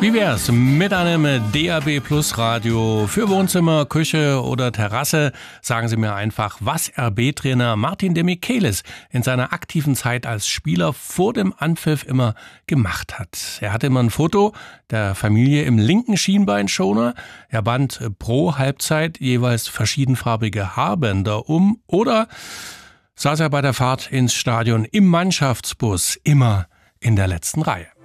Wie wär's mit einem DAB Plus Radio für Wohnzimmer, Küche oder Terrasse? Sagen Sie mir einfach, was RB-Trainer Martin Demichelis in seiner aktiven Zeit als Spieler vor dem Anpfiff immer gemacht hat. Er hatte immer ein Foto der Familie im linken Schienbeinschoner. Er band pro Halbzeit jeweils verschiedenfarbige Haarbänder um oder saß er bei der Fahrt ins Stadion im Mannschaftsbus immer in der letzten Reihe.